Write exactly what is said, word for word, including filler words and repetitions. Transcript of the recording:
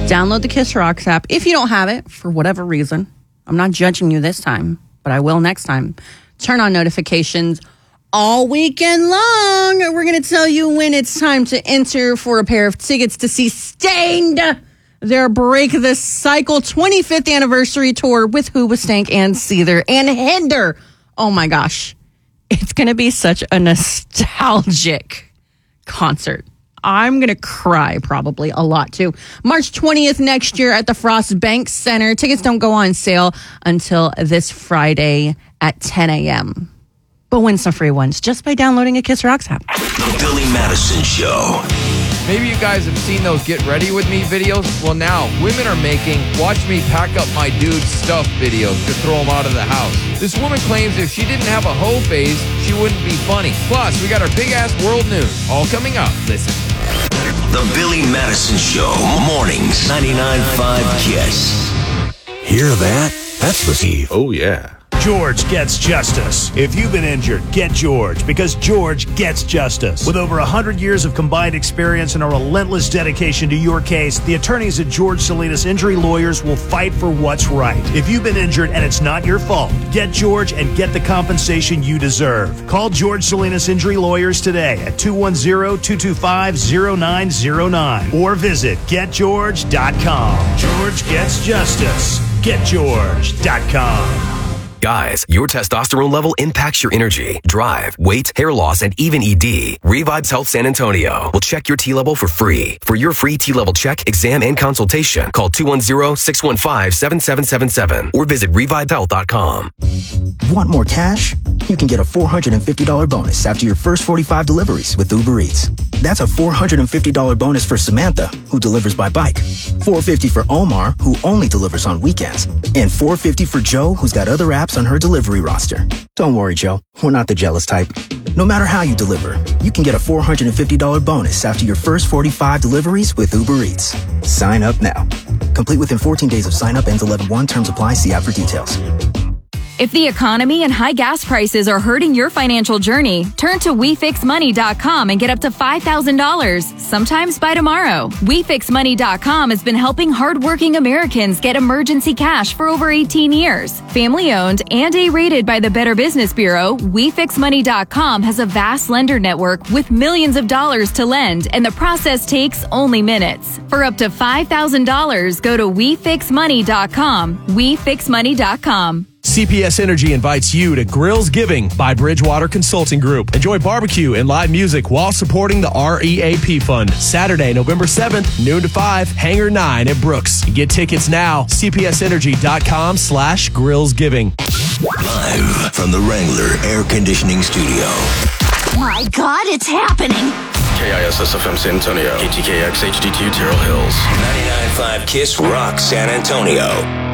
Download the Kiss Rocks app if you don't have it for whatever reason. I'm not judging you this time, but I will next time. Turn on notifications all weekend long. We're going to tell you when it's time to enter for a pair of tickets to see Stained, their Break the Cycle twenty-fifth anniversary tour with Hoobastank and Seether and Hinder. Oh my gosh. It's going to be such a nostalgic concert. I'm going to cry probably a lot too. March twentieth next year at the Frost Bank Center. Tickets don't go on sale until this Friday at ten a.m. But win some free ones just by downloading a Kiss Rocks app. The Billy Madison Show. Maybe you guys have seen those Get Ready With Me videos. Well, now, women are making Watch Me Pack Up My Dude's Stuff videos to throw them out of the house. This woman claims if she didn't have a hoe phase, she wouldn't be funny. Plus, we got our big-ass world news. All coming up. Listen. The Billy Madison Show. Mornings. ninety-nine point five Kiss. Hear that? That's the Steve. Oh, yeah. George gets justice. If you've been injured, get George, because George gets justice. With over one hundred years of combined experience and a relentless dedication to your case, the attorneys at George Salinas Injury Lawyers will fight for what's right. If you've been injured and it's not your fault, get George and get the compensation you deserve. Call George Salinas Injury Lawyers today at two one zero, two two five, zero nine zero nine or visit get george dot com. George gets justice. get george dot com. Guys, your testosterone level impacts your energy, drive, weight, hair loss, and even E D. Revives Health San Antonio will check your T-level for free. For your free T-level check, exam, and consultation, call two one zero, six one five, seven seven seven seven or visit revive health dot com. Want more cash? You can get a four hundred fifty dollars bonus after your first forty-five deliveries with Uber Eats. That's a four hundred fifty dollars bonus for Samantha, who delivers by bike, four hundred fifty dollars for Omar, who only delivers on weekends, and four hundred fifty dollars for Joe, who's got other apps on her delivery roster. Don't worry, Joe. We're not the jealous type. No matter how you deliver, you can get a four hundred fifty dollars bonus after your first forty-five deliveries with Uber Eats. Sign up now. Complete within fourteen days of sign up. Ends eleven one. Terms apply. See app for details. If the economy and high gas prices are hurting your financial journey, turn to we fix money dot com and get up to five thousand dollars, sometimes by tomorrow. we fix money dot com has been helping hardworking Americans get emergency cash for over eighteen years. Family owned and A-rated by the Better Business Bureau, we fix money dot com has a vast lender network with millions of dollars to lend, and the process takes only minutes. For up to five thousand dollars, go to we fix money dot com. we fix money dot com. C P S Energy invites you to Grills Giving by Bridgewater Consulting Group. Enjoy barbecue and live music while supporting the R E A P Fund. Saturday, November seventh, noon to five, Hangar nine at Brooks. Get tickets now, c p s energy dot com slash grills giving. Live from the Wrangler Air Conditioning Studio. My God, it's happening. K I S S F M San Antonio. K T K X H D two Terrell Hills. ninety-nine point five Kiss Rock San Antonio.